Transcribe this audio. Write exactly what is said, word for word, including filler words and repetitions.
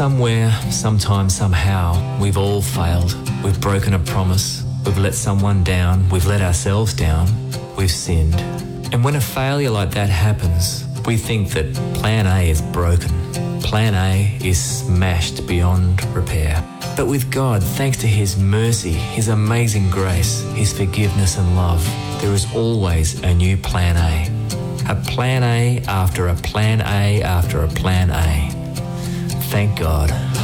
Somewhere, sometime, somehow, we've all failed. We've broken a promise. We've let someone down. We've let ourselves down. We've sinned. And when a failure like that happens, we think that plan A is broken. Plan A is smashed beyond repair. But with God, thanks to His mercy, His amazing grace, His forgiveness and love, there is always a new plan A. A plan A after a plan A after a plan A. Thank God.